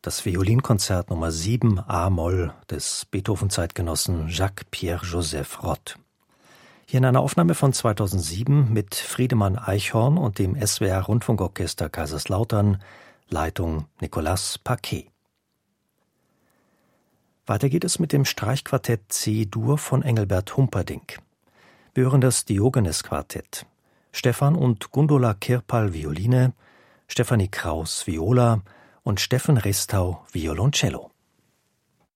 das Violinkonzert Nummer 7 a-Moll des Beethoven-Zeitgenossen Jacques-Pierre-Joseph Rott. Hier in einer Aufnahme von 2007 mit Friedemann Eichhorn und dem SWR-Rundfunkorchester Kaiserslautern, Leitung Nicolas Paquet. Weiter geht es mit dem Streichquartett C-Dur von Engelbert Humperdinck. Wir hören das Diogenes-Quartett. Stefan und Gundula Kirpal Violine, Stefanie Kraus Viola und Steffen Ristau Violoncello.